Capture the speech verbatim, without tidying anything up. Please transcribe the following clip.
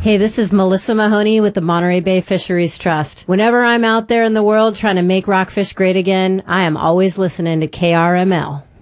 Hey, this is Melissa Mahoney with the Monterey Bay Fisheries Trust. Whenever I'm out there in the world trying to make rockfish great again, I am always listening to K R M L.